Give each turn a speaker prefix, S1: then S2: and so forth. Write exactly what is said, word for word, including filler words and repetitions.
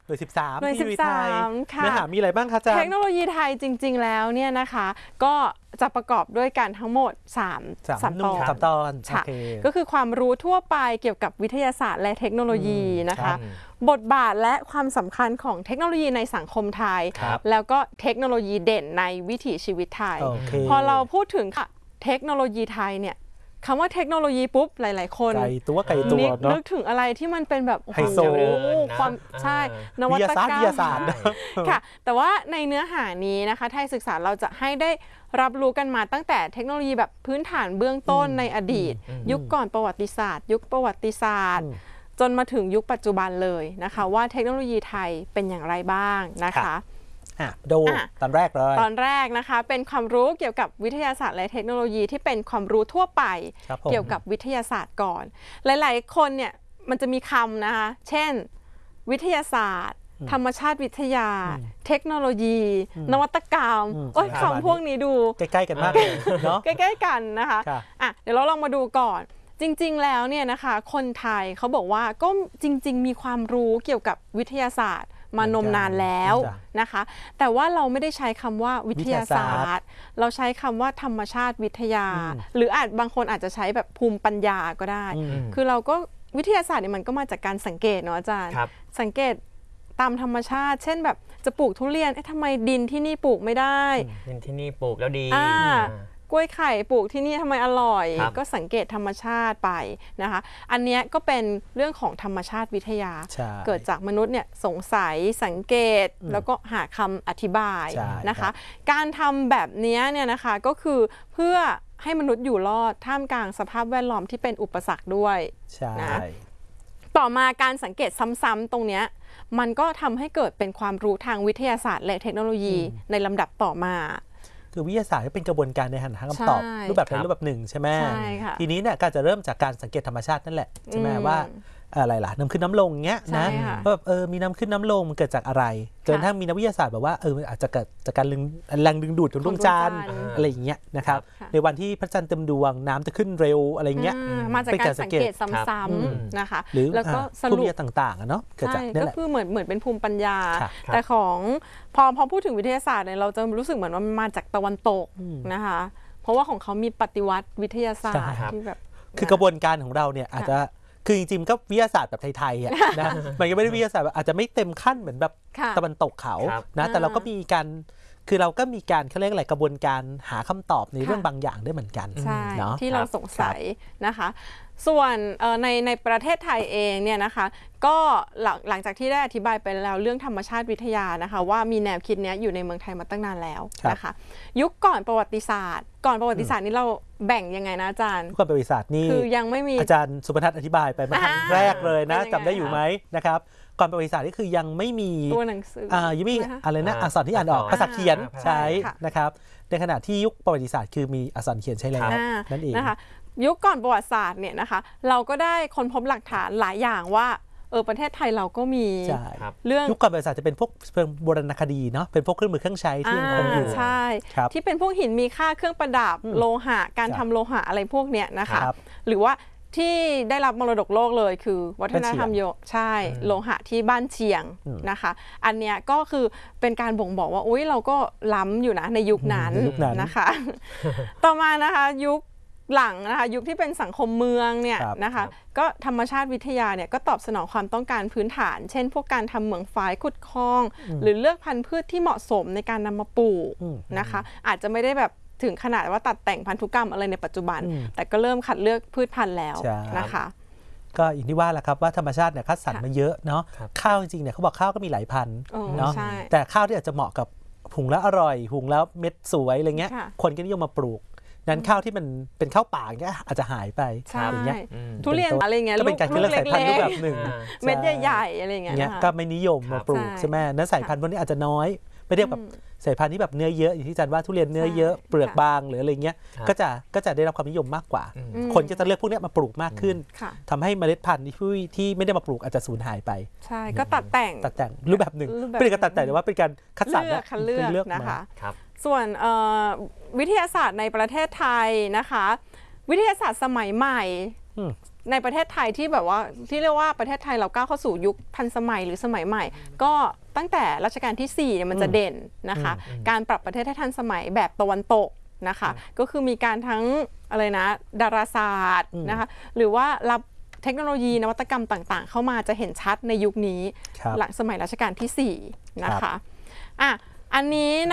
S1: หน่วยสิบสาม
S2: หน่วยสิบสามค่ะ
S1: เนื้อหามีอะไรบ้างคะอาจารย์
S2: เทคโนโลยีไทยจริงๆแล้วเนี่ยนะคะก็จะประกอบด้วยกันทั้งหมด3 3ตอน
S1: สามตอน
S2: ค่ะก็คือความรู้ทั่วไปเกี่ยวกับวิทยาศาสตร์และเทคโนโลยีนะคะบทบาทและความสำคัญของเทคโนโลยีในสังคมไทยแล้วก็เทคโนโลยีเด่นในวิถีชีวิตไทยพอเราพูดถึงเทคโนโลยีไทยเนี่ยคำว่าเทคโนโลยีปุ๊บหลายๆคน
S1: ไกลตัวไกลตัวเนาะ
S2: นึกถึงอะไรที่มันเป็นแบบ
S1: ไฮโซ
S2: ความใช่นวัตกรรม
S1: วิทยาศาสตร์
S2: ค่ะแต่ว่าในเนื้อหานี้นะคะไทยศึกษาเราจะให้ได้รับรู้กันมาตั้งแต่เทคโนโลยีแบบพื้นฐานเบื้องต้นในอดีตยุคก่อนประวัติศาสตร์ยุคประวัติศาสตร์จนมาถึงยุคปัจจุบันเลยนะคะว่าเทคโนโลยีไทยเป็นอย่างไรบ้างนะคะ
S1: ดูตอนแรกเลย
S2: ตอนแรกนะคะเป็นความรู้เกี่ยวกับวิทยาศาสตร์และเทคโนโลยีที่เป็นความรู้ทั่วไปเกี่ยวกับวิทยาศาสตร์ก่อนหลายๆคนเนี่ยมันจะมีคำนะคะเช่นวิทยาศาสตร์ธรรมชาติวิทยาเทคโนโลยีนวัตกรรมโอ้ยคำพวกนี้ดู
S1: ใกล้ๆกันมากเลยเนาะ
S2: ใกล้ๆกันนะคะอ่ะเดี๋ยวเราลองมาดูก่อนจริงๆแล้วเนี่ยนะคะคนไทยเขาบอกว่าก็จริงๆมีความรู้เกี่ยวกับวิทยาศาสตร์มานมนานแล้วนะคะแต่ว่าเราไม่ได้ใช้คำว่าวิทยาศาสตร์เราใช้คำว่าธรรมชาติวิทยาหรืออาจบางคนอาจจะใช้แบบภูมิปัญญาก็ได้คือเราก็วิทยาศาสตร์เนี่ยมันก็มาจากการสังเกตเนาะอาจารย์สังเกตตามธรรมชาติเช่นแบบจะปลูกทุเรียนเอ๊ะทำไมดินที่นี่ปลูกไม่ได้
S3: ดินที่นี่ปลูกแล้วดี
S2: กล้วยไข่ปลูกที่นี่ทำไมอร่อยก็สังเกตธรรมชาติไปนะคะอันนี้ก็เป็นเรื่องของธรรมชาติวิทยาเกิดจากมนุษย์เนี่ยสงสัยสังเกตแล้วก็หาคำอธิบายนะคะการทำแบบนี้เนี่ยนะคะก็คือเพื่อให้มนุษย์อยู่รอดท่ามกลางสภาพแวดล้อมที่เป็นอุปสรรคด้วยนะต่อมาการสังเกตซ้ำๆตรงนี้มันก็ทำให้เกิดเป็นความรู้ทางวิทยาศาสตร์และเทคโนโลยีในลำดับต่อมา
S1: คือวิทยาศาสตร์เป็นกระบวนการในหาคำตอบรูปแบบใดรูปแบบหนึ่งใช่ไหมทีนี้เนี่ยก็จะเริ่มจากการสังเกตธรรมชาตินั่นแหละใช่ไหมว่าอะไรล่ะน้ำขึ้นน้ำลงเงี้ยนะว่าเออมีน้ำขึ้นน้ำลงมันเกิดจากอะไรจนทั้งมีนักวิทยาศาสตร์แบบว่าเอออาจจะเกิดจากการแรงดึงดูดของดวงจันทร์อะไรอย่างเงี้ยนะครับในวันที่พระจันทร์เต็มดวงน้ำจะขึ้นเร็วอะไรเงี้ย
S2: มาจากการสังเกตซ้ำๆนะคะ
S1: หรือแล้วก็ภูมิปัญญาต่างๆเนาะ
S2: เกิดจากนี่แหละก็คือเหมือนเหมือนเป็นภูมิปัญญาแต่ของพอพอพูดถึงวิทยาศาสตร์เนี่ยเราจะรู้สึกเหมือนว่ามันมาจากตะวันตกนะคะเพราะว่าของเขามีปฏิวัติวิทยาศาสตร์ที่แบบ
S1: คือกระบวนการของเราเนี่ยอาจจะคือจริงๆก็วิทยาศาสตร์แบบไทยๆอ่ะนะมันก็ไม่ได้วิทยาศาสตร์อาจจะไม่เต็มขั้นเหมือนแบบตะวันตกเขานะแต่เราก็มีการคือเราก็มีการเขาเรียกอะไรกระบวนการหาคำตอบในเรื่องบางอย่างได้เหมือนกัน
S2: เนาะที่เราสงสัยนะคะส่วนในในประเทศไทยเองเนี่ยนะคะก็หลังหลังจากที่ได้อธิบายไปแล้วเรื่องธรรมชาติวิทยานะคะว่ามีแนวคิดนี้อยู่ในเมืองไทยมาตั้งนานแล้วนะคะยุคก่อนประวัติศาสตร์ก่อนประวัติศาสตร์นี้เราแบ่งยังไงนะอาจารย์
S1: ก่อนประวัติศาสตร์นี่
S2: คือยังไม่มี
S1: อาจารย์สุพนัทอธิบายไปมาครั้งแรกเลยนะจำได้อยู่ไหมนะครับก่อนประวัติศาสตร์นี่คือยังไม่มี
S2: ตัวหนังสือ
S1: อ่ายังไม่อะไรนะอักษรที่อ่านออกภาษาเขียนใช้นะครับในขณะที่ยุคประวัติศาสตร์คือมีอักษรเขียนใช้แล้วนั่นเอง
S2: นะคะยุคก่อนประวัติศาสตร์เนี่ยนะคะเราก็ได้ค้นพบหลักฐานหลายอย่างว่าเออประเทศไทยเราก็มีเรื่อง
S1: ยุคก่อนประวัติศาสตร์จะเป็นพวกโบราณคดีเนาะเป็นพวกเครื่องมือเครื่องใช้ที่ยังคงอยู่
S2: ใช่ที่เป็นพวกหินมีค่าเครื่องประดับโลหะการทำโลหะอะไรพวกเนี้ยนะคะหรือว่าที่ได้รับมรดกโลกเลยคือวัฒนธรรมโยใช่โลหะที่บ้านเชียงนะคะอันเนี้ยก็คือเป็นการบ่งบอกว่าอุ้ยเราก็ล้ำอยู่นะในยุคนั้นนะคะต่อมานะคะยุคหลังนะคะยุคที่เป็นสังคมเมืองเนี่ยนะคะก็ธรรมชาติวิทยาเนี่ยก็ตอบสนองความต้องการพื้นฐานเช่นพวกการทำเหมืองฝายขุดคลองหรือเลือกพันธุ์พืชที่เหมาะสมในการนำมาปลูกนะคะอาจจะไม่ได้แบบถึงขนาดว่าตัดแต่งพันธุกรรมอะไรในปัจจุบันแต่ก็เริ่มคัดเลือกพืชพันธุ์แล้วนะคะ
S1: ก็อย่างที่ว่าแหละครับว่าธรรมชาติเนี่ยคัดสรรมาเยอะเนาะข้าวจริงๆเนี่ยเขาบอกข้าวก็มีหลายพันธุ์เนาะแต่ข้าวที่อาจจะเหมาะกับหุงแล้วอร่อยหุงแล้วเม็ดสวยอะไรเงี้ยคนก็นิยมมาปลูกนั้นข้าวที่มันเป็นข้าวป่าเงี้ยอาจจะหายไปอย่างเงี้ย
S2: ทุเรียนอะไรเงี้ย
S1: ก็เป็นการเลือกสายพันธุ์รูปแบบหนึ่ง
S2: เม็ดใหญ่ๆอะไรเงี้
S1: ยก็ไม่นิยมมาปลูกใช่ไหมนั้นสายพันธุ์พวกนี้อาจจะน้อยไม่เทียบกับสายพันธุ์ที่แบบเนื้อเยอะอย่างที่อาจารย์ว่าทุเรียนเนื้อเยอะเปลือกบางหรืออะไรเงี้ยก็จะก็จะได้รับความนิยมมากกว่าคนก็จะเลือกพวกนี้มาปลูกมากขึ้นทำให้เมล็ดพันธุ์ที่ที่ไม่ได้มาปลูกอาจจะสูญหายไป
S2: ใช่ก็ตัดแต่ง
S1: ตัดแต่งรูปแบบหนึ่งเป็นการตัดแต่งแต่ว่าเป็นการคัดสรร
S2: เลือกนะคะส่วนวิทยาศาสตร์ในประเทศไทยนะคะวิทยาศาสตร์สมัยใหม่ในประเทศไทยที่แบบว่าที่เรียกว่าประเทศไทยเราก้าวเข้าสู่ยุคทันสมัยหรือสมัยใหม่ก็ตั้งแต่รัชกาลที่สี่เนี่ยมันจะเด่นนะคะการปรับประเทศให้ทันสมัยแบบตะวันตกนะคะก็คือมีการทั้งอะไรนะดาราศาสตร์นะคะหรือว่ารับเทคโนโลยีนวัตกรรมต่างๆเข้ามาจะเห็นชัดในยุคนี้หลังสมัยรัชกาลที่สี่นะคะอ่ะอันนี้